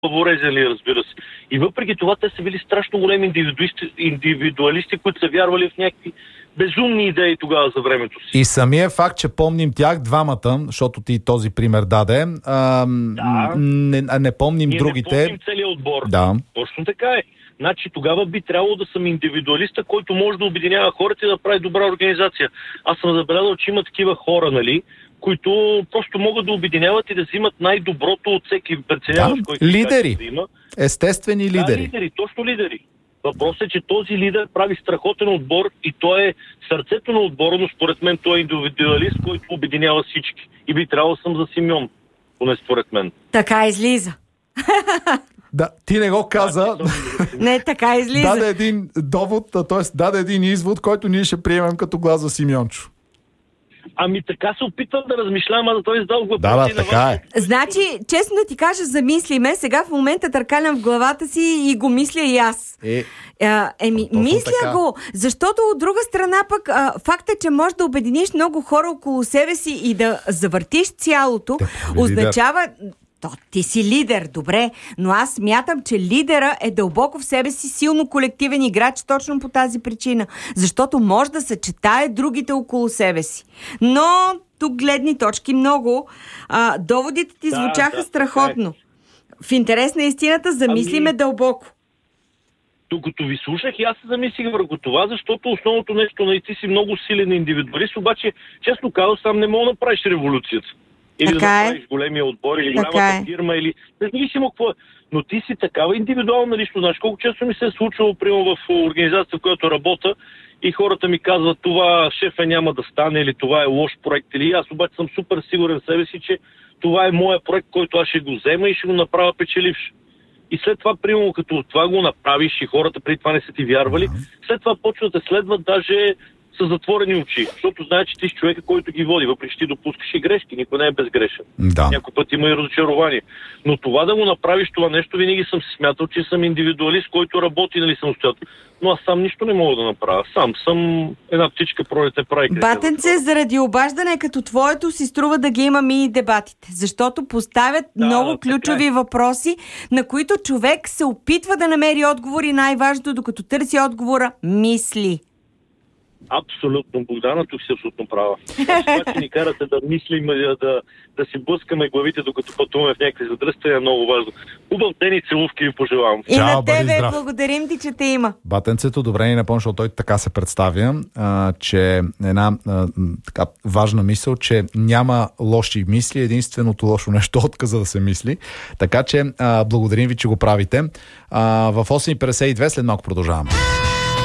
главорезели, разбира се. И въпреки това те са били страшно големи индивидуалисти, които са вярвали в някакви безумни идеи тогава за времето си. И самия факт, че помним тях двамата, защото ти този пример даде, не помним ние другите. Не помним целият отбор. Да. Точно така е. Значи тогава би трябвало да съм индивидуалиста, който може да обединява хората и да прави добра организация. Аз съм забелязал, че има такива хора, нали, които просто могат да обединяват и да взимат най-доброто от всеки преценяващ, който лидери. Да има. Естествени лидери. Да, лидери, точно лидери. Въпросът е, че този лидер прави страхотен отбор и той е сърцето на отбора, но според мен той е индивидуалист, който обединява всички. И би трябвало съм за Симеон, поне според мен. Така излиза. Да, ти не го каза. Не, така излиза. Даде един довод, т.е. даде един извод, който ние ще приемем като глас за Симеончо. Ами така се опитвам да размишлявам, а да той издал го. Да, така е. Значи, честно да ти кажа, замислиме, сега в момента търкалям в главата си и го мисля и аз. Мисля така го, защото от друга страна пък факт е, че можеш да обединиш много хора около себе си и да завъртиш цялото, означава... Ти си лидер, добре, но аз смятам, че лидера е дълбоко в себе си силно колективен играч точно по тази причина, защото може да съчетае другите около себе си. Но тук гледни точки много. Доводите ти звучаха страхотно. В интерес на истината замислиме дълбоко. Докато ви слушах, и аз се замислих върху това, защото основното нещо на ти си много силен индивидуалист, обаче, честно казвам, сам не мога да направиш революцията. Или да направиш големия отбор, или голямата фирма, или независимо какво е. Но ти си такава индивидуална лично. Знаеш, колко често ми се е случвало, примерно в организацията, в която работя, и хората ми казват, това шефа няма да стане, или това е лош проект, или аз обаче съм супер сигурен в себе си, че това е моя проект, който аз ще го взема и ще го направя печеливш. И след това, примерно, като това го направиш и хората преди това не са ти вярвали, след това почват да те следват даже с затворени очи, защото знаеш, че ти си човека, който ги води, въпреки че ти допускаш и грешки, никой не е безгрешен. Да. Някой път има и разочарование. Но това да го направиш, това нещо, винаги съм се смятал, че съм индивидуалист, който работи, нали, самостоятелно. Но аз сам нищо не мога да направя. Сам съм една птичка, пролете прави. Батенце, заради обаждане като твоето си струва да ги имаме и дебатите, защото поставят много ключови въпроси, на които човек се опитва да намери отговор и най-важното, докато търси отговора, мисли. Абсолютно, Богдана, тук си абсолютно права. Това, че ни карате да мислим, да си блъскаме главите, докато пътуваме в някакви задръствия, е много важно. Хубав ден и целувки ви пожелавам. И на тебе благодарим ти, че те има. Батенцето, добре ни напомня, защото той така се представя, че една така важна мисъл, че няма лоши мисли, единственото лошо нещо е отказа да се мисли. Така че благодарим ви, че го правите. В 8:52 след малко продължаваме.